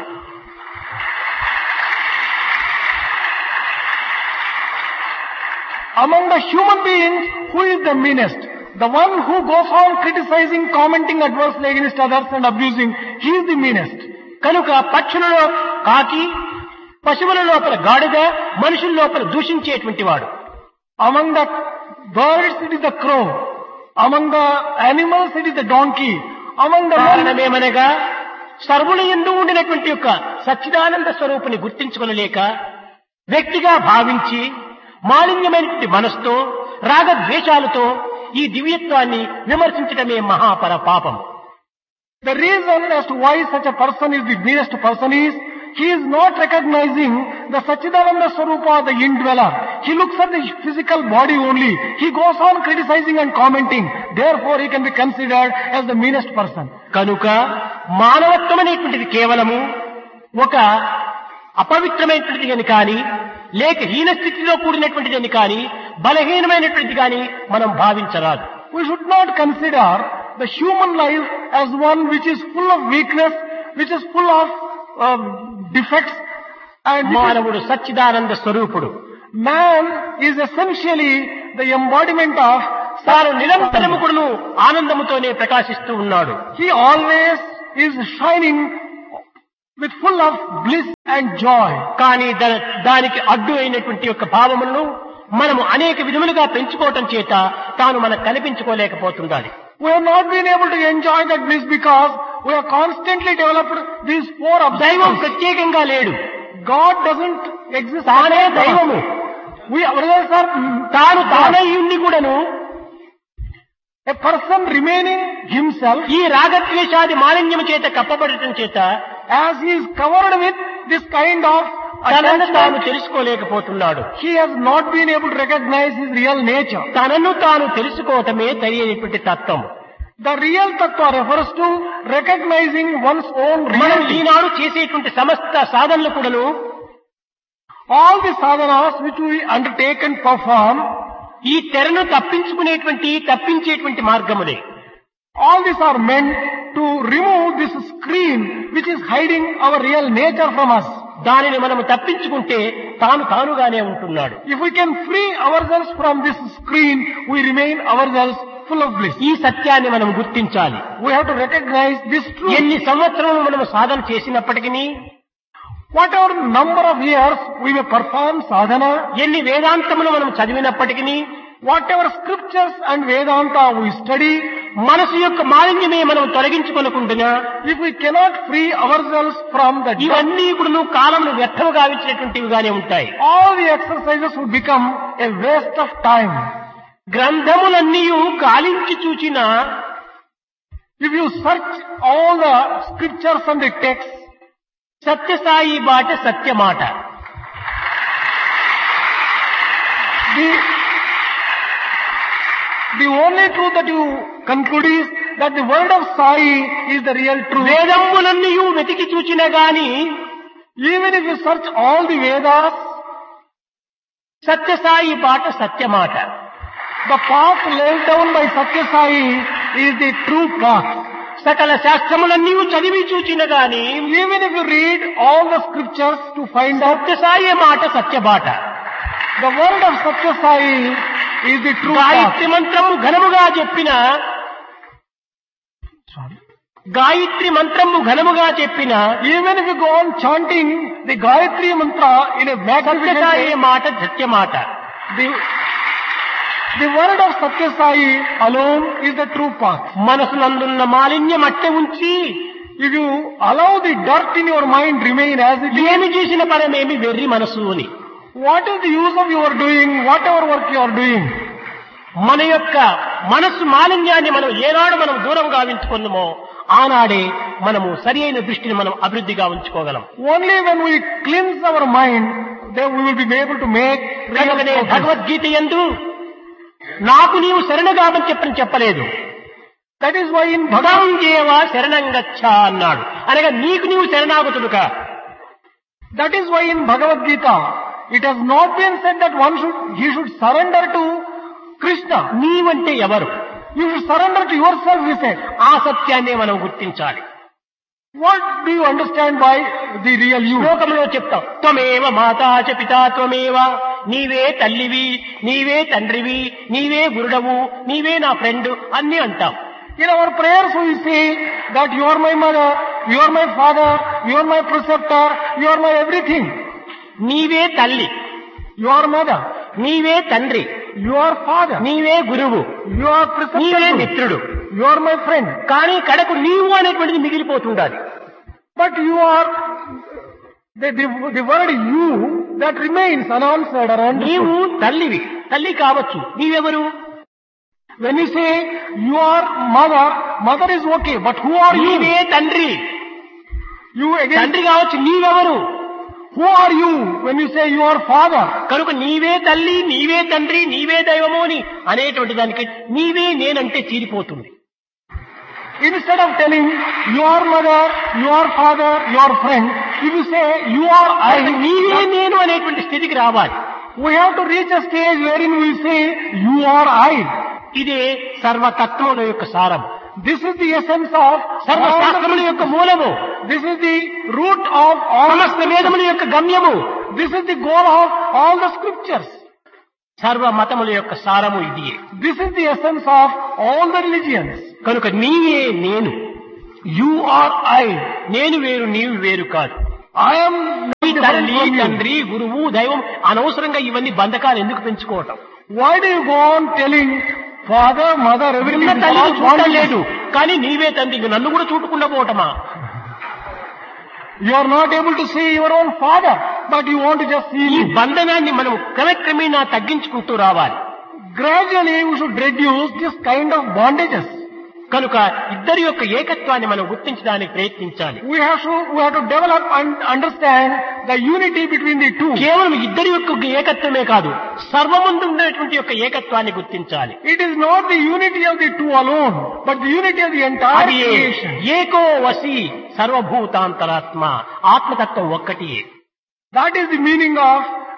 Among the human beings, who is the meanest? The one who goes on criticizing, commenting adversely against others and abusing, he is the meanest. కనుక పక్షులలో కాకి, పశువుల లోపల గాడిద, మనుషుల లోపల దూషించేటువంటి వాడు. Among the birds it is the crow. Among the animals it is the donkey. Among the కారణమేమనగా సర్వుల యందు ఉండినటువంటి యొక్క సచ్చిదానంద స్వరూపుని గుర్తించుకొనలేక వ్యక్తిగా భావించి మాలిన్యమైనటువంటి మనసుతో రాగద్వేషాలతో ఈ దివ్యత్వాన్ని విమర్శించడమే మహాపర పాపం. The reason as to why such a person is the meanest person is, he is not recognizing the Satchidananda Swarupa, the indweller. He looks at the physical body only. He goes on criticizing and commenting. Therefore, he can be considered as the meanest person. కనుక మానవత్వం అనేటువంటిది కేవలము ఒక అపవిత్రమైనటువంటిది అని కానీ, లేక హీన స్థితిలో కూడినటువంటిది అని కానీ, బలహీనమైనటువంటిది కానీ మనం భావించరాదు. We should not consider the human life as one which is full of weakness, which is full of defects, and మానవుడు సచ్చిదానంద స్వరూపుడు. Man is essentially the embodiment of తాను నిరంతరము కూడాను ఆనందముతోనే ప్రకాశిస్తూ ఉన్నాడు. He always is shining with full of bliss and joy. కానీ దానికి అడ్డు అయినటువంటి యొక్క భావములను మనము అనేక విధములుగా పెంచుకోవటం చేత తాను మనకు కనిపించుకోలేకపోతుండాలి. We have not been able to enjoy that bliss because we have constantly developed these four obstacles. దైవం ప్రత్యేకంగా లేడు. God doesn't exist. తానే దైవము. తాను తానై ఉండి కూడాను a person remaining himself, ఈ రాగద్వేషాది మాలిన్యము చేత కప్పబడటం చేత as he is covered with this kind of తనను తాను attachment, తెలుసుకోలేకపోతున్నాడు. he has not been able to recognize his real nature. తనను తాను తెలుసుకోవటమే తెలియనటువంటి తత్వం. The real tattva refers to recognizing one's own మనం reality. ఈనాడు చేసేటువంటి సమస్త సాధనలు కూడాను All the sadhanas which we undertake and perform, ఈ తెరను తప్పించేటువంటి మార్గములే. All these are meant to remove this screen which is hiding our real nature from us. దానిని మనము తప్పించుకుంటే తానుగానే ఉంటున్నాడు. If we can free ourselves from this screen, we remain ourselves full of bliss. ఈ సత్యాన్ని మనం గుర్తించాలి. We have to recognize this truth. ఎన్ని సంవత్సరములు మనము సాధన చేసినప్పటికీ, Whatever number of years we may perform sadhana, ఎన్ని వేదాంతములు మనం చదివినప్పటికీ, whatever scriptures and Vedanta we study, మనసు యొక్క మాలిన్యమే మనం తొలగించుకొనకుండా, if we cannot free ourselves from the dirt, ఇవన్నీ ఇప్పుడు కాలమును వ్యర్థము గావించినటువంటివిగానే ఉంటాయి. all the exercises would become a waste of time. గ్రంథములన్నీ గాలించి చూచిన, If you search all the scriptures and the texts, Sathya Sai బాట సత్యమాట. the only truth that you conclude is that the word of Sai is the real truth. వేదములన్నీ వెతికి చూచినా గాని, Even if you search all the Vedas, Sathya Sai బాట సత్యమాట. the path laid down by Satya Sai is the true path. సకల శాస్త్రములన్నీ చదివి చూచిన గాని, Even if you read all the scriptures to find out, Sathya Sai మాట సత్యబాట. the word of Satya Sai is the true path. Gayatri మంత్రము ఘనముగా చెప్పిన, గాయత్రి మంత్రము ఘనముగా చెప్పిన, Even if you go on chanting the Gayatri mantra in a magnificent Sathya Sai way, మాట సత్యమాట. the word of Satya Sai alone is the true path. మనసునందున్న మాలిన్యం అట్టే ఉంచి, If you allow the dirt in your mind remain as it is, ఏమి చేసిన పరమేమి వెర్రి మనసు అని. what is the use of your doing whatever work you are doing? మన యొక్క మనస్సు మాలిన్యాన్ని మనం ఏనాడు మనం దూరం గావించుకున్నామో ఆనాడే మనము సరి అయిన దృష్టిని మనం అభివృద్ధిగా ఉంచుకోగలం. Only when we cleanse our mind, then we will be able to make real కనుకనే progress. భగవద్గీత యందు నాకు నీవు శరణగామని చెప్పలేదు. That is why in భగం దేవ శరణంగచ్చ అన్నాడు. అనగా నీకు నీవు శరణాగతుడుగా. That is why in Bhagavad Gita, it has not been said that he should surrender to Krishna. నీవంటే ఎవరు? You should surrender to yourself, he said. ఆ సత్యాన్నే మనం గుర్తించాలి. What do you understand by the real you? శ్లోకంలో చెప్తాం, త్వమేవ మాతా చ పితా త్వమేవ, నీవే తల్లివి, నీవే తండ్రివి, నీవే గురుడవు, నీవే నా ఫ్రెండ్ అన్ని అంటాం. In our prayers we say that you are my mother, you are my father, you are my preceptor, you are my everything. నీవే తల్లి, You are mother, నీవే తండ్రి, you are father, నీవే గురువు, you are నీవే preceptor, మిత్రుడు. you are my friend. కానీ కడకు నీవు అనేటువంటిది మిగిలిపోతుండాలి. But you are, the word you that remains unanswered or నీవు understood. తల్లివి, తల్లి కావచ్చు, నీవెవరు? When you say you are mother, mother is okay, but who are నీవే you? తండ్రి, You again, తండ్రి కావచ్చు, నీవెవరు? who are you when you say you are father? కనుక నీవే తల్లి, నీవే తండ్రి, నీవే దైవము అని అనేటువంటి దానికి నీవే నేనంటే తీరిపోతుంది. Instead of telling you are mother, you are father, you are friend, if you say you are అది I, నీవే నేను అనేటువంటి స్థితికి రావాలి. we have to reach a stage wherein we say you are I. ఇదే సర్వతత్వముల యొక్క సారం, This is the essence of సర్వశాస్త్రముల యొక్క మూలము, This is the root of all సమస్త వేదముల యొక్క గమ్యము, This is the goal of all the scriptures. సర్వ మతముల యొక్క సారము ఇది. This is the essence of all the religions. కనుక నీవే నేను, You are I. నేను వేరు నీవు వేరు కాదు. I am ఈ different తల్లి, from you. తండ్రి, గురువు, దైవం అనవసరంగా ఇవన్నీ బంధకాలు ఎందుకు పెంచుకోవటం? Why do you go on telling father, mother, everything? నిన్న is తల్లి all చూడటం bondages? లేదు, కానీ నీవే తండ్రి, ఇంక నన్ను కూడా చూడకుండా పోవటమా? You are not able to see your own father, but you want to just see ఈ me. బంధనాన్ని మనం క్రమక్రమేణా తగ్గించుకుంటూ రావాలి. Gradually we should reduce this kind of bondages. కనుక ఇద్దరి యొక్క ఏకత్వాన్ని మనం గుర్తించడానికి ప్రయత్నించాలి. We have to develop and understand the unity between the two. కేవలం ఇద్దరి యొక్క ఏకత్వమే కాదు, సర్వమందు ఉండేటువంటి యొక్క ఏకత్వాన్ని గుర్తించాలి. It is not the unity of the two alone, but the unity of the entire అది creation. ఏకో వసి సర్వభూతాంతరాత్మ, ఆత్మతత్వం ఒక్కటి. That is the meaning of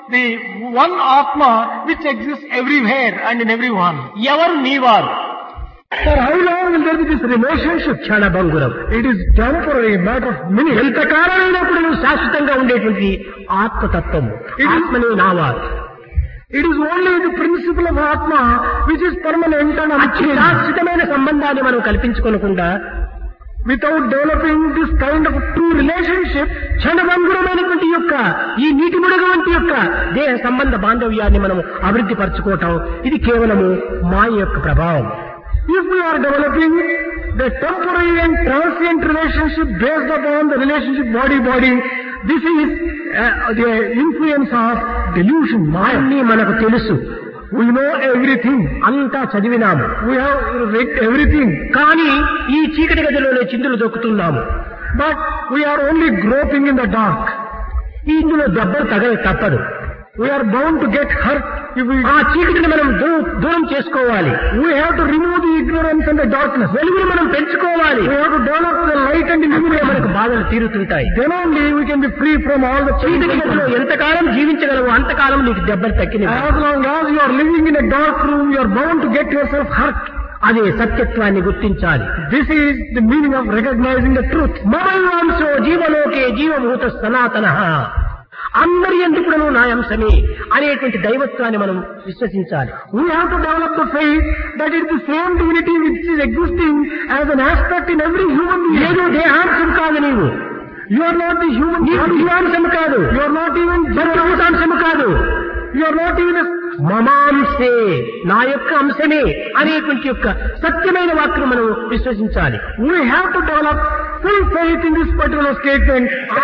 the one Atma which exists everywhere and in everyone. ఎవరు నీవారు? For how long will there be this relationship? క్షణభంగురం. It is temporary, a matter of minutes. ఎంతకాలమైనప్పుడు నువ్వు శాశ్వతంగా ఉండేటువంటి ఆత్మతత్వము, ఆత్మనే నావారు. It is only the principle of Atma which is permanent and unchanged. శాశ్వతమైన సంబంధాన్ని మనం కల్పించుకోకుండా, Without developing this kind of true relationship, క్షణభంగురమైనటువంటి యొక్క ఈ నీటి ముడుగు వంటి యొక్క దేహ సంబంధ బాంధవ్యాన్ని మనం అభివృద్ధి పరచుకోవటం, ఇది కేవలము మాయ యొక్క ప్రభావం. if we are developing the temporary and transient relationship based upon the relationship body-body, this is the influence of delusion, Maya. అన్నీ మనకు తెలుసు. We know everything. అంతా చదివినాము. We have read everything. కానీ ఈ చీకటి గదిలోనే చిందులు దొక్కుతున్నాము. But we are only groping in the dark. ఇందులో దెబ్బలు తప్పదు. We are bound to get hurt if we... ఆ చీకటిని మనం దూరం చేసుకోవాలి. We have to remove the ignorance and the darkness. వెలుగును మనం పెంచుకోవాలి. We have to develop the light and illumination. మనకు బాధలు తీరుతుంటాయి. Then only we can be free from all the చీకటి గదిలో ఎంతకాలం జీవించగలవు అంతకాలం నీకు దెబ్బలు తక్కినవి. As long as you are living in a dark room, you are bound to get yourself hurt. అదే సత్యత్వాన్ని గుర్తించాలి. This is the meaning of recognizing the truth. మమైవాంశో జీవలోకే జీవభూత సనాతనః, అందరి ఎందుకును నా అంశమే అనేటువంటి దైవత్వాన్ని మనం విశ్వసించాలి. We have to develop the faith that it is the same divinity which is existing as an aspect in every human being. ఏదో దేహాంశం కాదు నీవు. You are not the human నీవు body. జీవాంశం కాదు. You are not even జీవాంశం కాదు. You are not even a... మమాంశే, నా యొక్క అంశమే అనేటువంటి యొక్క సత్యమైన వాక్యం మనం విశ్వసించాలి. We have to develop full faith in this particular statement.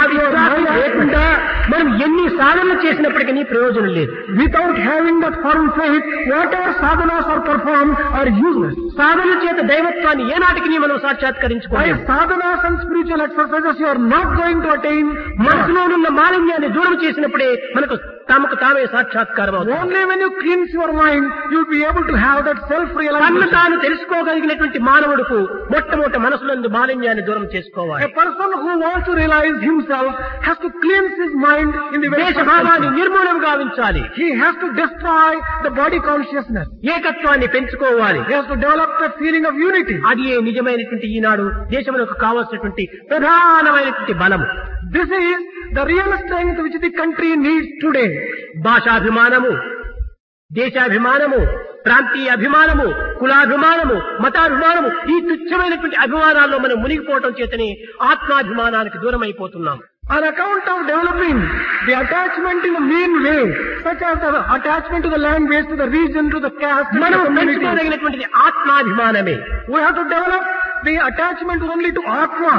లేకుండా మనం ఎన్ని సాధనలు చేసినప్పటికీ ప్రయోజనం లేదు. Without having that firm faith, whatever sadhanas are performed are useless. సాధన చేత దైవత్వాన్ని ఏనాటికి మనం By సాక్షాత్కరించుకోవాలి. sadhanas and spiritual exercises, you are not going to attain. మనసులో ఉన్న మాలిన్యాన్ని దూరం చేసినప్పుడే మనకు తమకు తామే సాక్షాత్కారం అవుతుంది. Only when you cleanse your mind, you will be able to have that తన్ను self-realization. తాను తెలుసుకోగలిగినటువంటి మానవుడుకు మొట్టమొదటి మనసులందు మాలిన్యాన్ని దూరం చేసుకోవాలి. A person who wants to realize himself has to cleanse his mind in the very first దేశభావాన్ని place. నిర్మూలం గావించాలి. He has to destroy the body consciousness. ఏకత్వాన్ని పెంచుకోవాలి. He has to develop that feeling of unity. అది నిజమైనటువంటి ఈనాడు దేశములకు కావాల్సినటువంటి ప్రధానమైనటువంటి బలము. This is the real strength which the country needs today. భాషాభిమానము, దేశాభిమానము, ప్రాంతీయ అభిమానము, కులాభిమానము, మతాభిమానము, ఈ తుచ్చమైనటువంటి అభిమానాల్లో మనం మునిగిపోవటం చేతనే ఆత్మాభిమానానికి దూరం అయిపోతున్నాం. On account of developing the attachment in a mean way, such as the attachment to the language, to the region, to the caste, to the మనం community, పెంచుకోదగినటువంటిది ఆత్మాభిమానమే. we have to develop the attachment only to Atma.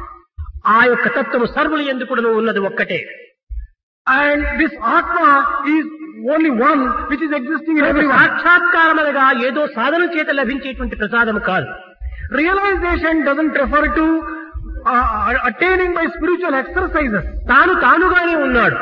ఆ యొక్క తత్వము సర్వులు ఎందుకు ఉన్నది ఒక్కటే. And this Atma is only one which is existing in everyone. సాక్షాత్కారం అనగా ఏదో సాధన చేత లభించేటువంటి ప్రసాదం కాదు. Realization doesn't refer to attaining by spiritual exercises. తానుగానే ఉన్నాడు.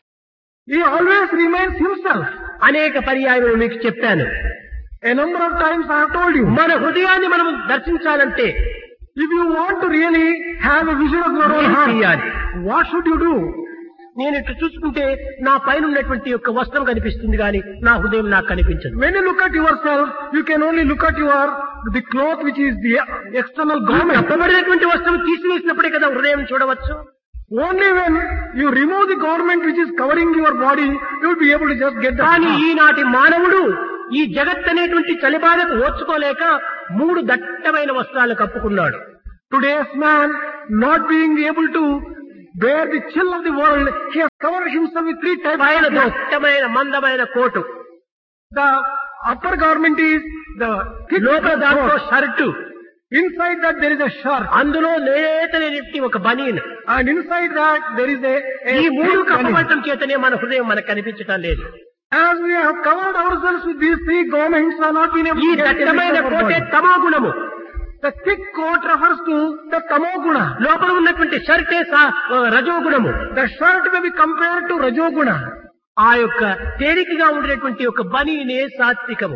He always remains himself. అనేక పర్యాయములు మీకు చెప్పాను. A number of times I have told you. మన హృదయాన్ని మనం దర్శించాలంటే If you want to really have a vision of your own heart, చేయాలి. what should you do? నేను ఇట్లా చూసుకుంటే నా పైన ఉన్నటువంటి యొక్క వస్త్రం కనిపిస్తుంది కానీ నా హృదయం నాకు కనిపించదు. When you look at yourself, you can only look at the cloth which is the external garment. కప్పబడినటువంటి వస్త్రం తీసివేసినప్పుడే కదా హృదయం చూడవచ్చు. Only when you remove the garment which is covering your body, you will be able to just get the కానీ heart. ఈనాటి మానవుడు ఈ జగత్ అనేటువంటి చలిబాధకు ఓర్చుకోలేక 3 దట్టమైన వస్త్రాలు కప్పుకున్నాడు. Today's man, not being able to bear the chill of the world, he has covered himself with 3 types పైన of clothes. దట్టమైన మందమైన coat, The upper garment is the thick లోపల దాంట్లో coat. Shirt, Inside that there is a shirt, అందులో లేతనేటి ఒక బనీన్. and inside that there is a ఈ 3 thick banian. కప్పబడటం చేతనే మన హృదయం మనకు కనిపించటం లేదు. As we have covered ourselves with these 3 garments, we have not been able ఈ to get the దట్టమైన rest of our కోటే body. తమో గుణము. The thick coat refers to the tamoguna. లోపల ఉన్నటువంటి షర్టే రజోగుణము. The shirt may be compared to rajoguna. ఆ యొక్క తేలికగా ఉండేటువంటి ఒక బనీనే సాత్వికము.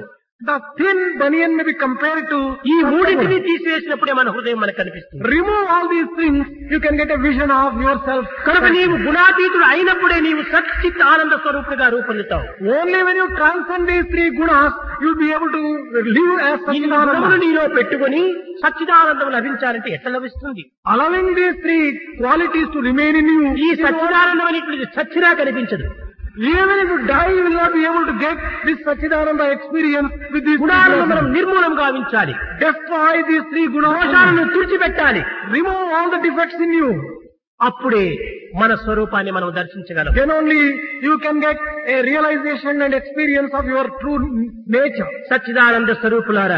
The thin banian may be compared to ఈ మూడింటిని తీసివేసినప్పుడే మన హృదయం మనకు కనిపిస్తుంది. remove all these things, you can get a vision of yourself. కనుక నీవు గుణాతీతుడు అయినప్పుడే నీవు సచ్చిత్ ఆనంద స్వరూపుడిగా రూపొందుతావు. Only when you transcend these three gunas, you'll be able to live as ఈ Satchidananda. గుణములు నీలో పెట్టుకొని సచ్చిదానందం లభించాలంటే ఎట్లా లభిస్తుంది? Allowing these three qualities to remain in you, ఈ సచ్చిదానందం అనేటువంటిది చచ్చినా కనిపించదు. even if you die, you will not be able to get this Satchidananda experience with these three గుణాలను మనం gunas. నిర్మూలం గావించాలి. Destroy these three gunas. దోషాలను తుడిచిపెట్టాలి. Remove all the defects in you. అప్పుడే మన స్వరూపాన్ని మనం దర్శించగలం. Then only you can get a realization and experience of your true nature. Sachchidananda స్వరూపులారా,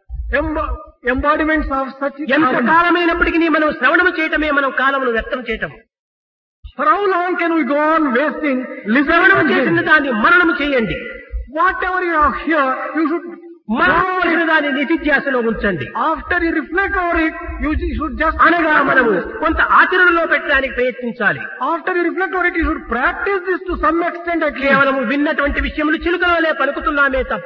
Embodiments of ఎంత Satchidananda. కాలమైనప్పటికీ మనం శ్రవణము చేయటమే మనం కాలమును వ్యర్థం చేయటం. For how long can we go on wasting శ్రవణము listening? చేసిన దాన్ని మననము చేయండి. Whatever you have here, you should మననము చేసిన దాన్ని నిధిధ్యాసలో ఉంచండి. after you reflect over it, you should just అనగా మనము కొంత ఆచరణలో పెట్టడానికి ప్రయత్నించాలి. after you reflect over it, you should practice this to some extent at least. కేవలము విన్నటువంటి విషయములు చిలుకల వలె పలుకుతున్నామే తప్ప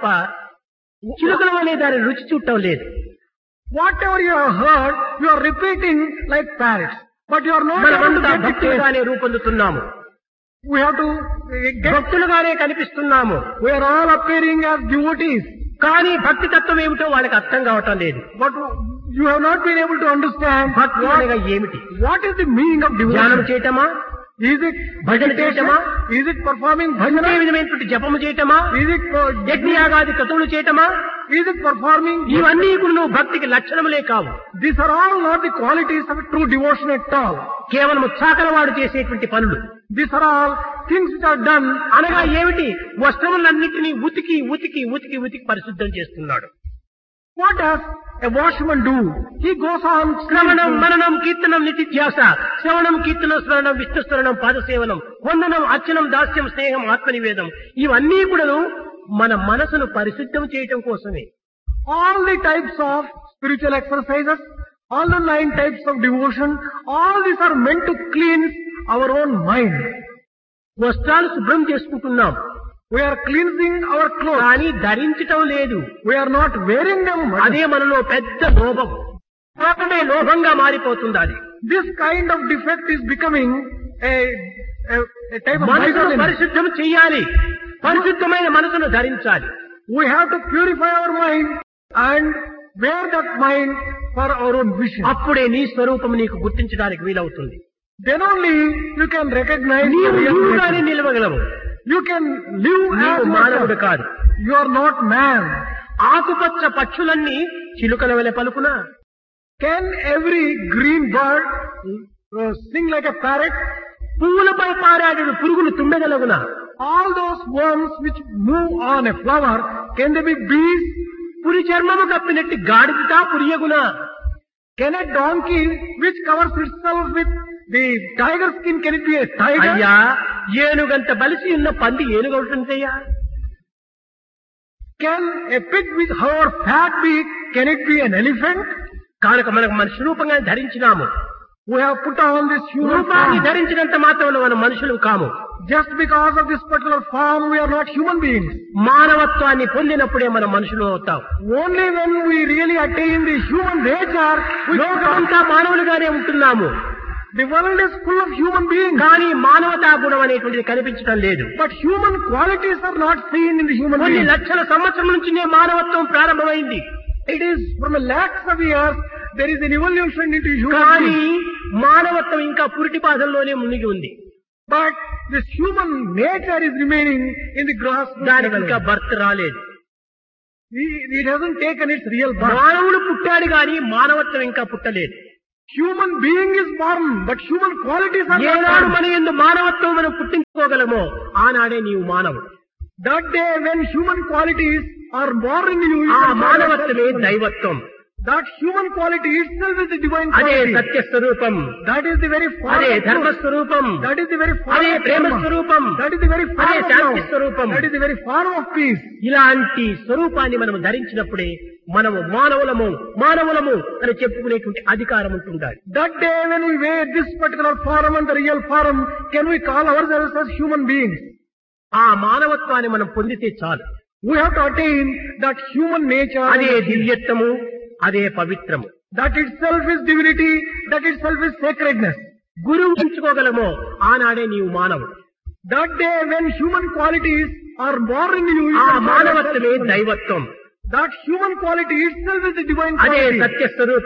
చిలుకల వలె దాని రుచి చూడటం లేదు. Whatever you have heard, you are repeating like parrots. But you are not able to మనమంతా get it. భక్తులుగానే రూపొందుతున్నాము, We have to get. భక్తులుగానే కనిపిస్తున్నాము. We are all appearing as devotees. కానీ భక్తి తత్వం ఏమిటో వాళ్ళకి అర్థం కావటం లేదు. But you have not been able to understand భక్తి అనగా ఏమిటి? what is the meaning of ధ్యానం devotion. చేయటమా? Is it భజన meditation? చేయటమా? Is it performing A bhajana? విధమైనటువంటి జపము చేయటమా? Is it యజ్ఞయాగాది క్రతువులు చేయటమా? is it performing? ఇవన్నీ కూడా భక్తికి లక్షణములే కావు. These are all not the qualities of a true devotion at all. కేవలము చాకలవాడు చేసేటువంటి పనులు. These are all things which are done. అనగా ఏమిటి? వస్త్రములన్నింటినీ ఉతికి ఉతికి ఉతికి ఉతికి పరిశుద్ధం చేస్తున్నాడు. What does a washerman do? He goes on శ్రవణం cleansing. మననం కీర్తనం నితిధ్యాస, శ్రవణం కీర్తనం స్మరణం విష్ణు స్మరణం పాదసేవనం వందనం అర్చనం దాస్యం స్నేహం ఆత్మనివేదం, ఇవన్నీ కూడా మన మనసును పరిశుద్ధం చేయటం కోసమే. All the types of spiritual exercises, all the 9 types of devotion, all these are meant to cleanse our own mind. వస్త్రాలు శుభ్రం చేసుకుంటున్నాం, We are cleansing our clothes. కానీ ధరించటం లేదు. We are not wearing them. అదే మనలో పెద్ద లోభం, లోకమే లోభంగా మారిపోతుంది. అది This kind of defect is becoming a type of మనసును vice in us. పరిశుద్ధం చెయ్యాలి, పరిశుద్ధమైన మనసును ధరించాలి. We have to purify our mind and wear that mind for our own vision. అప్పుడే నీ స్వరూపం నీకు గుర్తించడానికి వీలవుతుంది. Then only you can recognize the నీవు real నీవుగానే nature. నిలవగలవు. You can live నీవు as మానవుడు yourself. కాదు. You are not man. ఆకుపచ్చ పక్షులన్నీ చిలుకల వలె పలుకునా? Can every green bird sing like a parrot? పువ్వులపై పారాడు పురుగులు తుండగలగునా? All those worms which move on a flower, can they be bees? పురి చర్మము కప్పినట్టు గాడిదా పురియగునా? Can a donkey which covers itself with the tiger skin, can it be a tiger? అయ్యా, ఏనుగంత బలిసి ఉన్న పంది ఏనుగవుతుందయ్యా? Can a pig with her fat beak, can it be an elephant? కనుక మనకు మనిషి రూపంగా ధరించినాము. We have put on this human రూపాన్ని form. ధరించినంత మాత్రం మనం మనుషులు కాము. Just because of this particular form, we are not human beings. మానవత్వాన్ని పొందినప్పుడే మనం మనుషులు అవుతాం. Only when we really attain the human nature, we లోకమంతా మానవులుగానే ఉంటున్నాము, the world is full of human beings. కానీ మానవతా గుణం అనేటువంటిది కనిపించడం లేదు. But human qualities are not seen in the human కొన్ని being. లక్షల సంవత్సరం నుంచినే మానవత్వం ప్రారంభమైంది. It is from a lakhs of years, there is an evolution into human కానీ beings. మానవత్వం ఇంకా పురిటి బాధల్లోనే మునిగి ఉంది. But this human nature is remaining in the grass. దానికి ఇంకా బర్త్ రాలేదు. It hasn't taken its real birth. మానవుడు పుట్టాడు కానీ మానవత్వం ఇంకా పుట్టలేదు. Human being is born, but human qualities are not ఏనాడు born. మన యందు మానవత్వం మనం పుట్టించుకోగలమో ఆనాడే నీవు మానవుడు. That day when human qualities are born in you, ఆ you can మానవత్వమే దైవత్వం. that human quality itself is the divine అదే quality. సత్య స్వరూపం, That is the very form అదే of ధర్మ truth. స్వరూపం, That is the very form అదే of Prema dharma. స్వరూపం, That is the very form అదే of శాంతి love. స్వరూపం. That is the very form of peace. ఇలాంటి స్వరూపాన్ని మనం ధరించినప్పుడే మనము మానవులము అని చెప్పుకునేటువంటి అధికారం ఉంటుండాలి. That day when we wear this particular form and the real form, can we call ourselves as human beings? ఆ మానవత్వాన్ని మనం పొందితే చాలు. We have to attain that human nature. అదే దివ్యత్వము, అదే పవిత్రము. That itself is divinity, that itself is sacredness. గురువు ఎంచుకోగలమో ఆనాడే నీవు మానవుడు. That day when human qualities are born in you, ఆ మానవత్వమే దైవత్వం. that human quality itself is the divine అదే quality. సత్యస్వరూపం.